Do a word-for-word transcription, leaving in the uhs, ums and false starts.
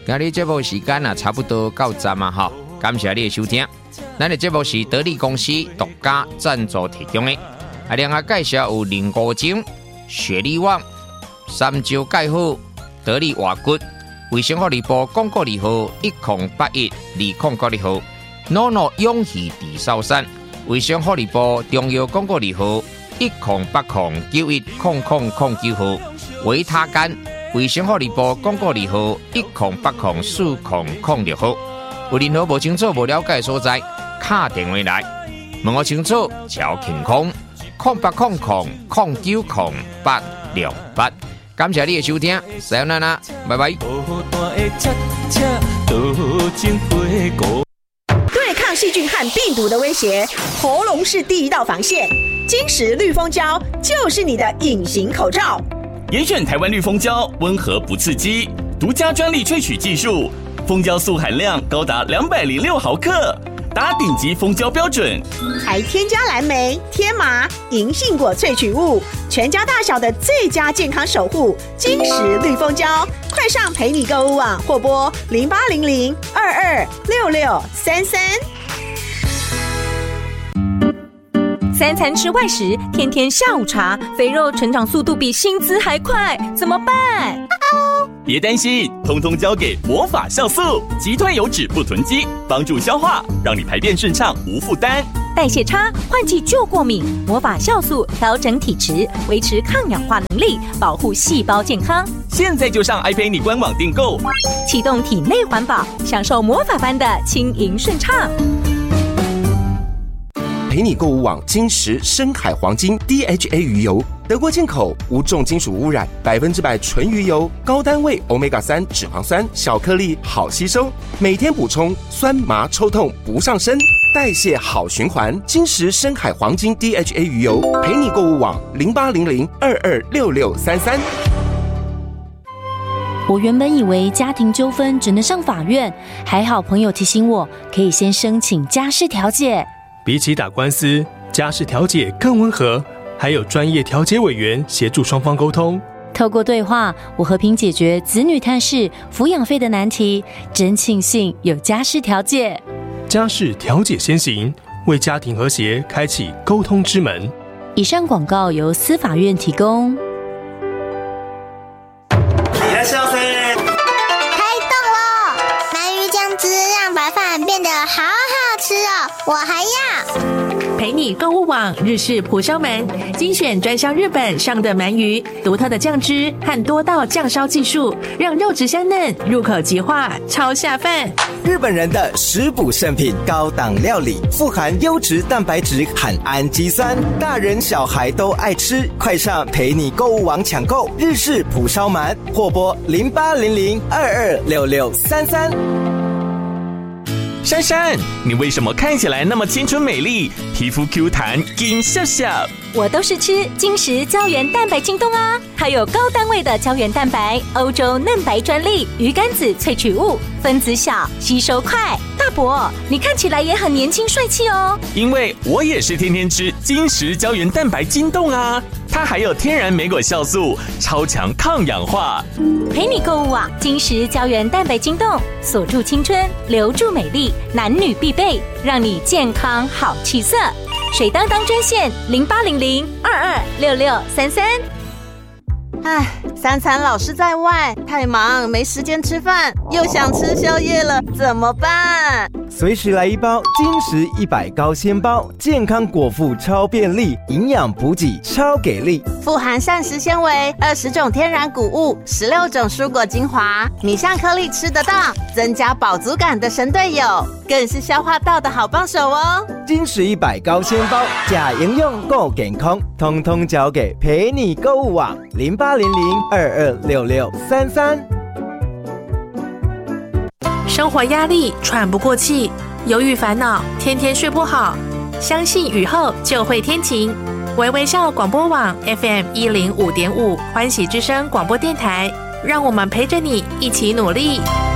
今日节目时间啊，差不多到站啊，哈，感谢你的收听。咱的节目是得力公司独家赞助提供的，啊，另外介绍有林国精、雪力旺、三椒钙护、得力活骨、卫生福利部广告二号一零八一二零九二号 ，Nono 勇气地sau山，卫生福利部中药广告二号一零八零九一零零零九号，维他干。卫生福利部广告二号一零八零四零零六号，有任何无清楚、无了解的所在，打电话来问我清楚，超健康零八零零零九零八六八。感谢你的收听，さよなら，拜拜。 对抗细菌和病毒的威胁，喉咙是第一道防线。金石绿蜂胶就是你的隐形口罩。 严选台湾绿蜂胶，温和不刺激，独家专利萃取技术，蜂胶素含量高达两百零六毫克，达顶级蜂胶标准， 还添加蓝莓、天麻、银杏果萃取物，全家大小的最佳健康守护。金石绿蜂胶，快上陪你购物网或拨零八零零二二六六三三。 三餐吃外食，天天下午茶，肥肉成长速度比薪资还快，怎么办？ 别担心，通通交给魔法酵素，击退油脂不囤积，帮助消化，让你排便顺畅无负担。 代谢差，换季就过敏，魔法酵素调整体质，维持抗氧化能力，保护细胞健康。 现在就上 iPay 官网订购， 启动体内环保，享受魔法般的轻盈顺畅。 陪你购物网金石深海黄金 D H A 鱼油，德国进口，无重金属污染，百分之百纯鱼油，高单位 欧米伽三 脂肪酸，小颗粒好吸收，每天补充，酸麻抽痛不上身，代谢好循环。金石深海黄金 D H A 鱼油，陪你购物网零八零零二二六六三三。 我原本以为家庭纠纷只能上法院，还好朋友提醒我，可以先申请家事调解。 比起打官司，家事调解更温和，还有专业调解委员协助双方沟通。 透过对话，我和平解决子女探视、抚养费的难题，真庆幸有家事调解。 家事调解先行，为家庭和谐开启沟通之门。 以上广告由司法院提供。 开动了！鳗鱼酱汁让白饭变得好好吃哦，我还要。 陪你购物网日式蒲烧鳗，精选专销日本上的鳗鱼，独特的酱汁和多道酱烧技术，让肉质香嫩，入口即化，超下饭。 日本人的食补圣品，高档料理，富含优质蛋白质和氨基酸，大人小孩都爱吃。快上陪你购物网抢购日式蒲烧鳗，或拨零八零零二二六六三三。 珊珊，你为什么看起来那么青春美丽，皮肤 Q 弹，金笑笑？ 我都是吃金石胶原蛋白晶冻啊，还有高单位的胶原蛋白，欧洲嫩白专利，鱼肝子萃取物，分子小，吸收快。大伯，你看起来也很年轻帅气哦。 因为我也是天天吃金石胶原蛋白晶冻啊，它还有天然莓果酵素，超强抗氧化。 陪你购物网金石胶原蛋白晶冻，锁住青春，留住美丽，男女必备，让你健康好气色。水当当专线零八零零二二六六三三。 唉，三餐老是在外，太忙没时间吃饭，又想吃宵夜了，怎么办？ 随时来一包金石一百高纤包，健康果腹超便利，营养补给超给力， 富含膳食纤维、二十种天然谷物、十六种蔬果精华，米香颗粒吃得到，增加饱足感的神队友，更是消化道的好帮手哦。 金石一百高纤包，假营养够健康，通通交给陪你购物网零八零零二二六六三三。 生活压力，喘不过气，忧郁烦恼，天天睡不好。相信雨后就会天晴。微微笑广播网 F M 一零五点五，欢喜之声广播电台，让我们陪着你一起努力。